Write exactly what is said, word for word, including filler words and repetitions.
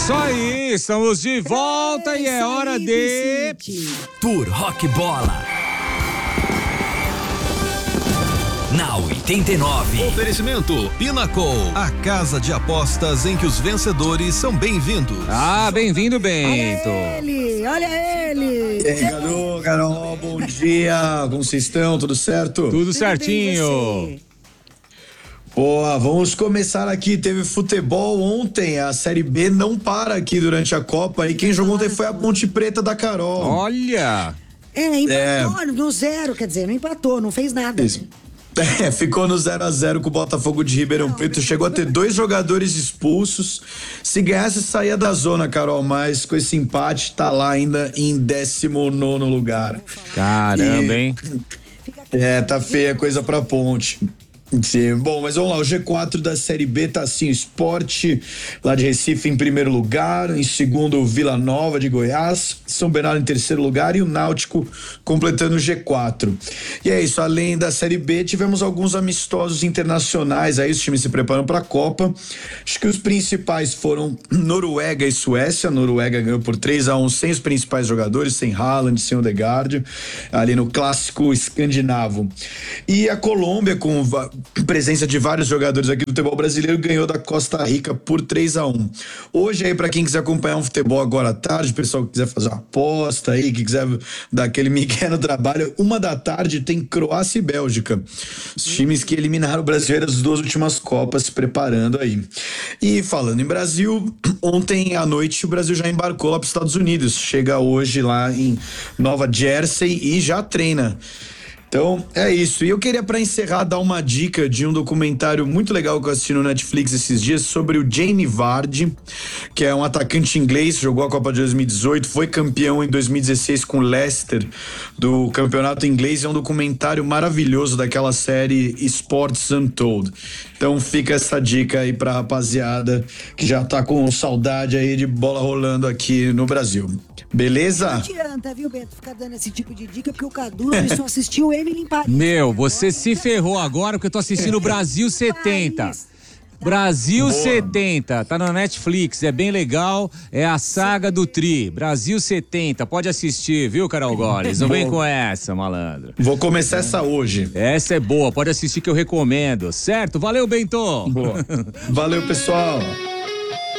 Isso aí, estamos de volta é, e é hora aí, de... Vicente. Tour Rock Bola. Na oitenta e nove. Oferecimento Pinnacle, a casa de apostas em que os vencedores são bem-vindos. Ah, bem-vindo, Bento. Olha ele, olha ele. E aí, Carol, Carol, bom dia. Como vocês estão? Tudo certo? Tudo, Tudo certinho. Boa, vamos começar aqui. Teve futebol ontem, a Série B não para aqui durante a Copa. E quem jogou ontem foi a Ponte Preta da Carol. Olha! É, empatou é... no zero, quer dizer, não empatou, não fez nada. Isso. É, ficou no zero a zero com o Botafogo de Ribeirão não, Preto. Chegou a ter dois jogadores expulsos. Se ganhasse, saía da zona, Carol. Mas com esse empate, tá lá ainda em décimo nono lugar. Caramba, e... hein? É, tá feia a coisa pra Ponte. Sim. Bom, mas vamos lá, o G quatro da Série B tá assim, o Sport lá de Recife em primeiro lugar, em segundo o Vila Nova de Goiás, São Bernardo em terceiro lugar e o Náutico completando o G quatro. E é isso, além da Série B, tivemos alguns amistosos internacionais, aí os times se preparam para a Copa. Acho que os principais foram Noruega e Suécia. A Noruega ganhou por três a um sem os principais jogadores, sem Haaland, sem Odegaard, ali no clássico escandinavo. E a Colômbia, com presença de vários jogadores aqui do futebol brasileiro, ganhou da Costa Rica por três a um. Hoje aí, pra quem quiser acompanhar um futebol agora à tarde, pessoal que quiser fazer uma aposta aí, que quiser dar aquele migué no trabalho, uma da tarde tem Croácia e Bélgica, os times que eliminaram o brasileiro das duas últimas Copas, se preparando aí. E falando em Brasil, ontem à noite o Brasil já embarcou lá para os Estados Unidos, chega hoje lá em Nova Jersey e já treina. Então, é isso. E eu queria, para encerrar, dar uma dica de um documentário muito legal que eu assisti no Netflix esses dias sobre o Jamie Vardy, que é um atacante inglês, jogou a Copa de dois mil e dezoito, foi campeão em dois mil e dezesseis com o Leicester do campeonato inglês. É um documentário maravilhoso daquela série Sports Untold. Então fica essa dica aí pra rapaziada que já tá com saudade aí de bola rolando aqui no Brasil. Beleza? Não adianta, viu, Beto, ficar dando esse tipo de dica, porque o Cadu só assistiu Emily em Paris. Meu, você se ferrou agora porque eu tô assistindo Brasil setenta. Brasil Boa. setenta, tá na Netflix, é bem legal, é a saga do Tri, Brasil setenta, pode assistir, viu, Carol Goles? Não vem com essa, malandro. Vou começar essa hoje. Essa é boa, pode assistir que eu recomendo, certo? Valeu, Bento! Boa. Valeu, pessoal!